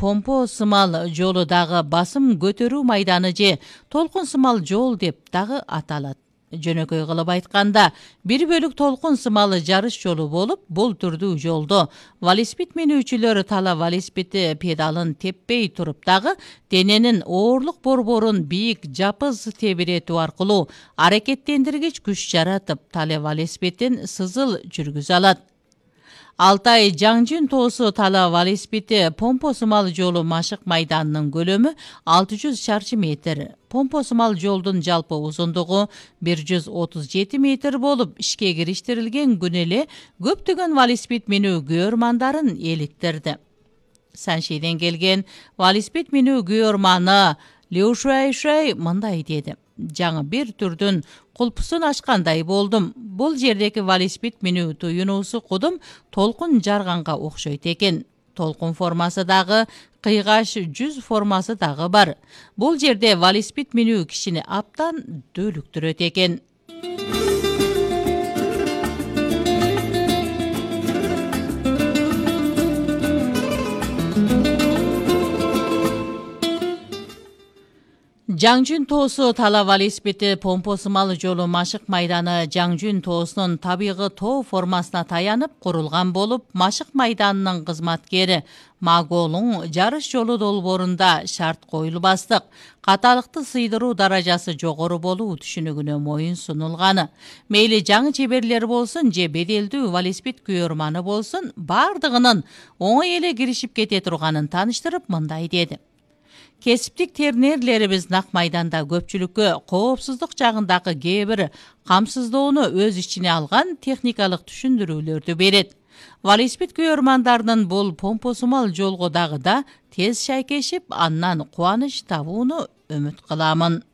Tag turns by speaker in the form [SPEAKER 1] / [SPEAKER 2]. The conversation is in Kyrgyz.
[SPEAKER 1] помпо сымал жолу дагы басым көтөрүү майданы же толкун сымал жол деп дагы аталат. Жөнөкөй кылып айтканда, 1 бөлүк толкун сымалы жарыш жолу болуп, бул түрдүү жолдо велосипед минүүчүлөр тала велосипеди педалын теппей туруп дагы дененин оорлук борборун бийик жапыз тебиретүү аркылуу аракеттендиргич күч жаратып, тала велосипедин сызыл жүргүзө алат. Алтай Жаңжын тоосу тала велосипеди помпо сымал жолу машык майданынын көлөмү 600 шарчы метр. Помпо сымал жолдун жалпы узундугу 137 метр болуп, ишке кириштирилген күнү эле көптөгөн велосипед минүү күйөрмандарын эликтирди. Саншейден келген велосипед минүү күйөрманы Лю Шуай мындай деди: жаңы бир түрдүн кулпусун ачкандай болдум. Бул жердеки велосипед минүү туюнуусу кудум толкун жарганга окшойт экен. Толкун формасы дагы кыйгаш жүз формасы дагы бар. Бул жерде велосипед минүү кишини аптан дөөлүктүрөт экен. Жаңжын тоосу тала велосипеди помпо сымал жолу машык майданы Жаңжын тоосунун табигы тоо формасына таянып курулган болуп, машык майданынын кызматкери Маголун жарыш жолу долбоорунда шарт коюлбастык, каталыкты сыйдыруу даражасы жогору болуу түшүнүгүнө моюн сунулганы. Мейли жаңы чеберлер болсун же беделдүү велосипед күйөрманы болсун, бардыгынын оңой эле киришип кете турганын тааныштырып мындай деди: кесиптик тернерлерибиз нак майданда көпчүлүккө коопсуздук жагындагы кээ бир камсыздоону өз ичине алган техникалык түшүндүрүүлөрдү берет. Велосипед күйөрмандарынын бул помпо сымал жолго дагы да тез шайкешип, андан кубаныч табууну үмүт кыламын.